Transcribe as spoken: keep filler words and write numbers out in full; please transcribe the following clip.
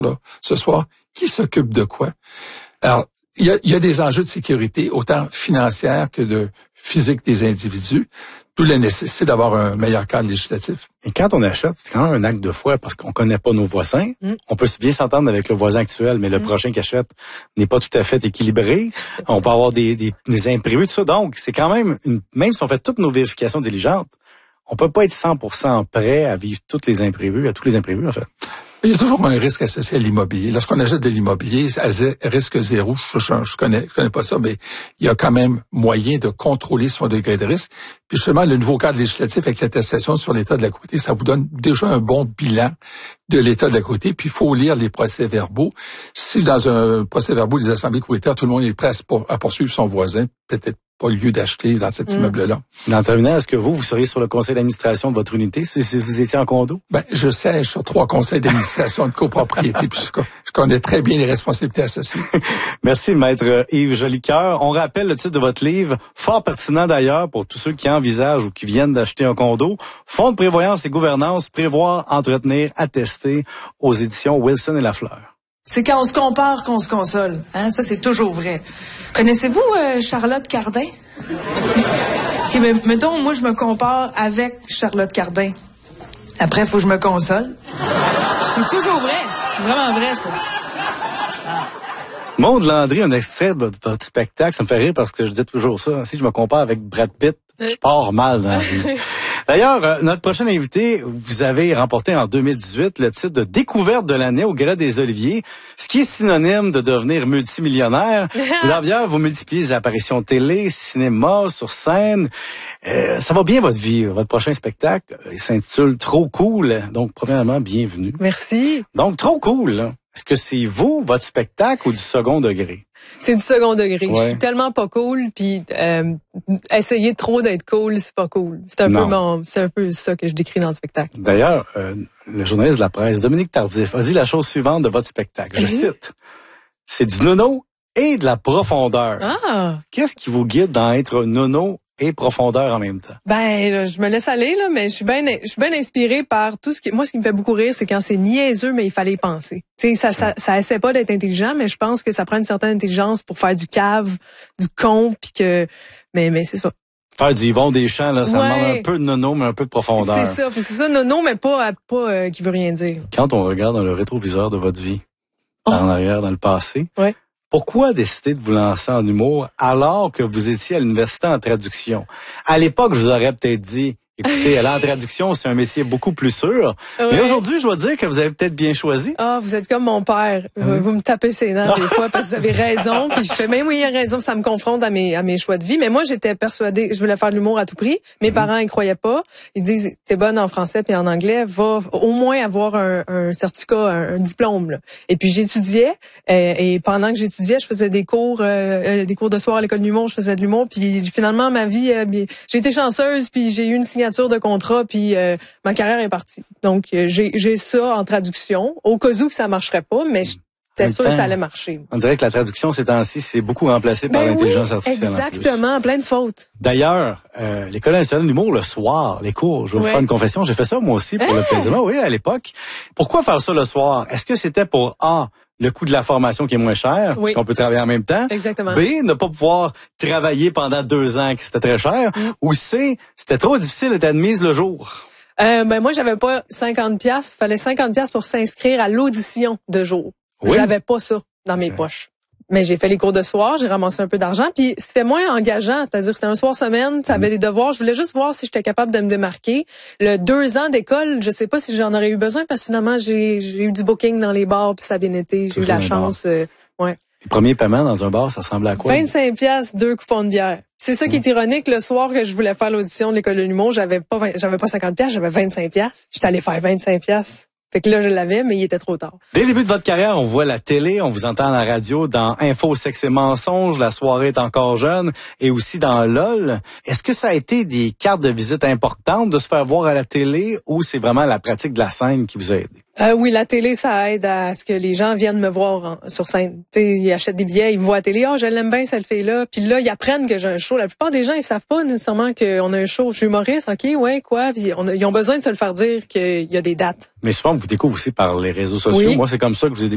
là, ce soir, qui s'occupe de quoi? Alors, il y a, il y a des enjeux de sécurité, autant financières que de physique des individus, d'où la nécessité d'avoir un meilleur cadre législatif. Et quand on achète, c'est quand même un acte de foi parce qu'on connaît pas nos voisins. Mm. On peut bien s'entendre avec le voisin actuel, mais le mm. prochain qui achète n'est pas tout à fait équilibré. On peut avoir des, des, des imprévus, tout ça. Donc, c'est quand même, une, même si on fait toutes nos vérifications diligentes, on peut pas être cent pour cent prêt à vivre tous les imprévus, à tous les imprévus, en fait. Il y a toujours un risque associé à l'immobilier. Lorsqu'on achète de l'immobilier, à risque zéro, je, je, je connais, je connais pas ça, mais il y a quand même moyen de contrôler son degré de risque. Puis justement, le nouveau cadre législatif avec l'attestation sur l'état de la propriété, ça vous donne déjà un bon bilan de l'état de la propriété. Puis il faut lire les procès-verbaux. Si dans un procès-verbaux des assemblées courtières, tout le monde est prêt à poursuivre son voisin, peut-être pas lieu d'acheter dans cet mmh. immeuble-là. En terminant, est-ce que vous, vous seriez sur le conseil d'administration de votre unité si vous étiez en condo? Ben, je siège sur trois conseils d'administration de copropriété, puis je, je connais très bien les responsabilités associées. Merci, maître Yves Jolicoeur. On rappelle le titre de votre livre, fort pertinent d'ailleurs pour tous ceux qui envisagent ou qui viennent d'acheter un condo. Fonds de prévoyance et gouvernance, prévoir, entretenir, attester, aux éditions Wilson et Lafleur. C'est quand on se compare qu'on se console. Hein? Ça, c'est toujours vrai. Connaissez-vous euh, Charlotte Cardin? Okay, mais mettons, moi, je me compare avec Charlotte Cardin. Après, il faut que je me console. C'est toujours vrai. C'est vraiment vrai, ça. Maude Landry, un extrait de votre, votre spectacle, ça me fait rire parce que je dis toujours ça. Si je me compare avec Brad Pitt, je pars mal dans la vie. D'ailleurs, euh, notre prochain invité, vous avez remporté en deux mille dix-huit le titre de découverte de l'année au Gala des Oliviers, ce qui est synonyme de devenir multimillionnaire. D'ailleurs, vous multipliez les apparitions télé, cinéma, sur scène. Euh, ça va bien votre vie. Votre prochain spectacle, il s'intitule Trop cool. Donc, premièrement, bienvenue. Merci. Donc, Trop cool, là. Est-ce que c'est vous, votre spectacle, ou du second degré? C'est du second degré. Ouais. Je suis tellement pas cool, puis euh, essayer trop d'être cool, c'est pas cool. C'est un non. peu mon, c'est un peu ça que je décris dans le spectacle. D'ailleurs, euh, le journaliste de la presse, Dominique Tardif, a dit la chose suivante de votre spectacle. Je cite, « C'est du nono et de la profondeur. » Ah! Qu'est-ce qui vous guide dans être nono et profondeur en même temps? Ben, là, je me laisse aller, là, mais je suis bien, je suis bien inspirée par tout ce qui, moi, ce qui me fait beaucoup rire, c'est quand c'est niaiseux, mais il fallait y penser. Tu sais, ça, ça, ça essaie pas d'être intelligent, mais je pense que ça prend une certaine intelligence pour faire du cave, du con, puis que, mais, mais c'est ça. Faire du Yvon Deschamps, là, ça ouais. demande un peu de nono, mais un peu de profondeur. C'est ça, c'est ça, nono, mais pas, pas, euh, qui veut rien dire. Quand on regarde dans le rétroviseur de votre vie, oh. en arrière, dans le passé, ouais. pourquoi décider de vous lancer en humour alors que vous étiez à l'université en traduction? À l'époque, je vous aurais peut-être dit, écoutez, aller en traduction, c'est un métier beaucoup plus sûr. Ouais. Mais aujourd'hui, je dois dire que vous avez peut-être bien choisi. Ah, vous êtes comme mon père. Hum. Vous me tapez ses nerfs des fois parce que vous avez raison. Puis je fais, même oui, il a raison, ça me confronte à mes, à mes choix de vie. Mais moi, j'étais persuadée, je voulais faire de l'humour à tout prix. Mes hum. parents, ils croyaient pas. Ils disent, t'es bonne en français puis en anglais, va au moins avoir un, un certificat, un, un diplôme. Là. Et puis j'étudiais. Et, et pendant que j'étudiais, je faisais des cours, euh, des cours de soir à l'école de l'humour. Je faisais de l'humour. Puis finalement, ma vie, euh, j'ai été chanceuse. Puis j'ai eu une signature de contrat, puis euh, ma carrière est partie. Donc, euh, j'ai, j'ai ça en traduction, au cas où que ça marcherait pas, mais j'étais sûre que ça allait marcher. On dirait que la traduction, ces temps-ci, c'est beaucoup remplacé par ben l'intelligence oui, artificielle. Exactement, plein de fautes. D'ailleurs, euh, l'École nationale de l'humour, le soir, les cours, je vais ouais. vous faire une confession, j'ai fait ça moi aussi pour ah! le plaisir. Oui, à l'époque. Pourquoi faire ça le soir? Est-ce que c'était pour A, le coût de la formation qui est moins cher, oui. parce qu'on peut travailler en même temps. Exactement. B, ne pas pouvoir travailler pendant deux ans, que c'était très cher. Mm. Ou C, c'était trop difficile d'être admise le jour. Euh, ben moi, j'avais pas cinquante piastres. Fallait cinquante piastres pour s'inscrire à l'audition de jour. Oui. J'avais pas ça dans mes okay. poches. Mais j'ai fait les cours de soir, j'ai ramassé un peu d'argent, puis c'était moins engageant, c'est-à-dire que c'était un soir semaine, ça avait des devoirs, je voulais juste voir si j'étais capable de me démarquer. Le deux ans d'école, je sais pas si j'en aurais eu besoin parce que finalement j'ai, j'ai eu du booking dans les bars puis ça a bien été, j'ai eu la chance, euh, ouais. Le premier paiement dans un bar, ça ressemblait à quoi? vingt-cinq piastres, deux coupons de bière. C'est ça qui est ironique, le soir que je voulais faire l'audition de l'école de l'humour, j'avais pas vingt, j'avais pas cinquante piastres, j'avais vingt-cinq piastres. J'étais allée faire vingt-cinq piastres. Fait que là, je l'avais, mais il était trop tard. Dès le début de votre carrière, on voit la télé, on vous entend à la radio dans Info, Sexe et Mensonges, La soirée est encore jeune, et aussi dans LOL. Est-ce que ça a été des cartes de visite importantes de se faire voir à la télé ou c'est vraiment la pratique de la scène qui vous a aidé? Euh, oui, la télé, ça aide à ce que les gens viennent me voir en, sur scène. T'sais, ils achètent des billets, ils me voient à la télé. « Ah, oh, je l'aime bien, cette fille-là. » Puis là, ils apprennent que j'ai un show. La plupart des gens, ils savent pas nécessairement qu'on a un show. Je suis humoriste, OK, ouais, quoi. Puis on a, ils ont besoin de se le faire dire qu'il y a des dates. Mais souvent, on vous découvre aussi par les réseaux sociaux. Oui. Moi, c'est comme ça que je vous ai